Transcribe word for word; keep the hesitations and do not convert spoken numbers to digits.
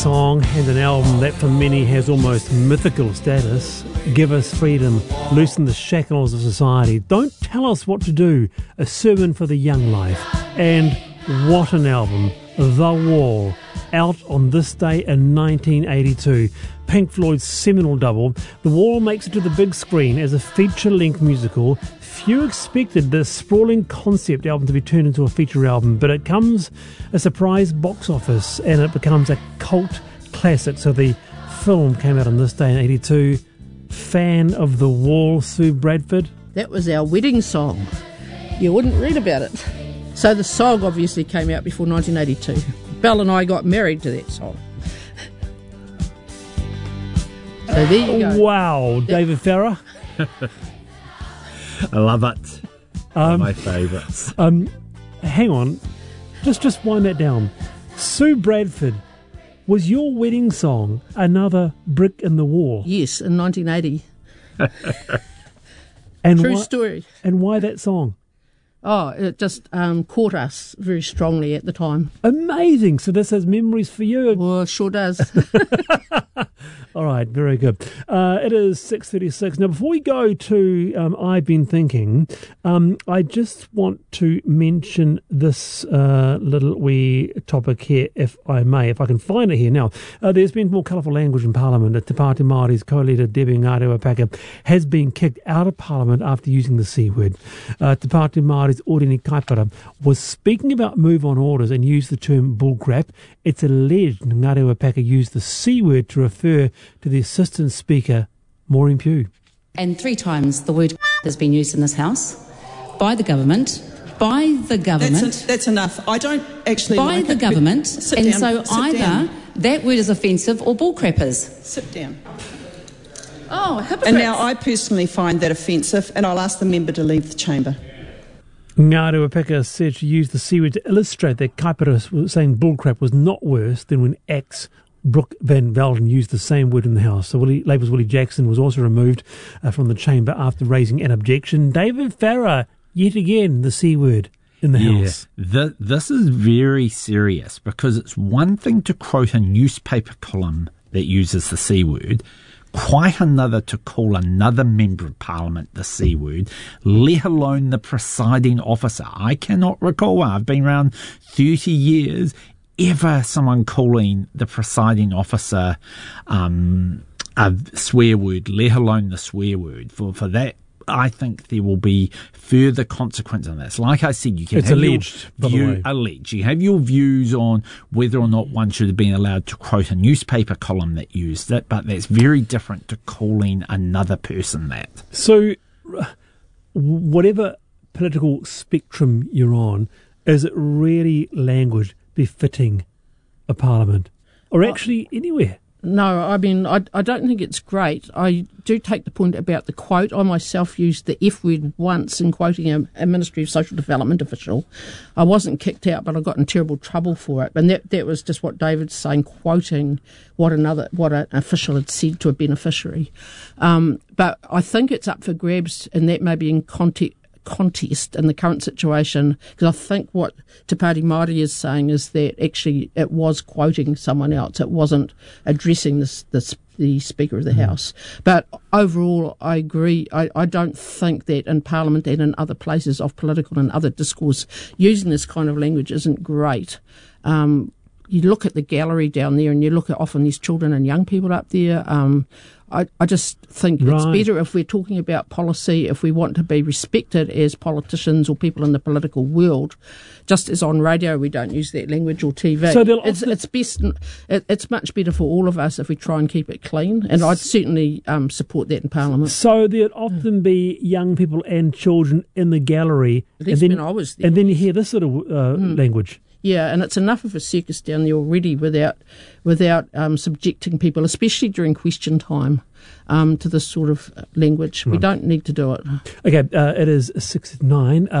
song and an album that for many has almost mythical status. Give us freedom, loosen the shackles of society. Don't tell us what to do. A sermon for the young life. And what an album. The Wall, out on this day in nineteen eighty-two. Pink Floyd's seminal double. The Wall makes it to the big screen as a feature-length musical. Few expected this sprawling concept album to be turned into a feature album, but it comes a surprise box office and it becomes a cult classic. So the film came out on this day in eighty-two. Fan of The Wall, Sue Bradford? That was our wedding song. You wouldn't read about it. So the song obviously came out before nineteen eighty-two. Belle and I got married to that song. So there you go. Wow, David Farrar? I love it. Um, One of my favourites. Um, hang on. Just, just wind that down. Sue Bradford, was your wedding song Another Brick in the Wall? Yes, in nineteen eighty. And True why, story. And why that song? Oh, it just um, caught us very strongly at the time. Amazing. So this has memories for you. Well, sure does. All right, very good. Uh, it is six thirty-six. Now, before we go to um, I've Been Thinking, um, I just want to mention this uh, little wee topic here, if I may, if I can find it here. Now, uh, there's been more colourful language in Parliament. Te Pāti Māori's co-leader, Debbie Ngarewa-Packer, has been kicked out of Parliament after using the C word. Uh, Te Pāti Māori's Orini Kaipara was speaking about move-on orders and used the term bullcrap. It's alleged Ngarewa-Packer used the C word to refer to the Assistant Speaker, Maureen Pugh. And three times the word has been used in this House by the government, by the government. That's, a, that's enough. I don't actually by like the it. government, Sit and down. so Sit either down. that word is offensive or bullcrappers. Sit down. Oh, hypocrites. And now I personally find that offensive, and I'll ask the member to leave the chamber. Ngarewa-Packer said she used the C word to illustrate that Kaipara was saying bullcrap was not worse than when ex Brooke Van Velden used the same word in the House. So Willie, Labour's Willie Jackson was also removed uh, from the chamber after raising an objection. David Farrar, yet again, the C word in the yeah, House. Th- this is very serious because it's one thing to quote a newspaper column that uses the C word, quite another to call another member of Parliament the C word, let alone the presiding officer. I cannot recall, I've been around thirty years, ever someone calling the presiding officer um, a swear word, let alone the swear word. For, for that, I think there will be further consequence on this. Like I said, you can it's have alleged, your by view, the way. alleged. You have your views on whether or not one should have been allowed to quote a newspaper column that used it, but that's very different to calling another person that. So, whatever political spectrum you're on, is it really language befitting a Parliament? Or actually anywhere? No, I mean, I, I don't think it's great. I do take the point about the quote. I myself used the F word once in quoting a, a Ministry of Social Development official. I wasn't kicked out, but I got in terrible trouble for it. And that, that was just what David's saying, quoting what another what an official had said to a beneficiary. Um, but I think it's up for grabs, and that may be in context. contest in the current situation, because I think what Te Pāti Māori is saying is that actually it was quoting someone else. It wasn't addressing this, this the Speaker of the mm. House. But overall, I agree. I, I don't think that in Parliament and in other places of political and other discourse, using this kind of language isn't great. Um, you look at the gallery down there and you look at often these children and young people up there. Um, I, I just think right. It's better if we're talking about policy, if we want to be respected as politicians or people in the political world, just as on radio we don't use that language or T V. So it's, often... it's best, it, it's much better for all of us if we try and keep it clean, and I'd certainly um, support that in Parliament. So there'd often be young people and children in the gallery, at least and then, when I was there. And then you hear this sort of uh, mm. language. Yeah, and it's enough of a circus down there already without without um, subjecting people, especially during question time, um, to this sort of language. Right. We don't need to do it. Okay, uh, it is six nine. Uh,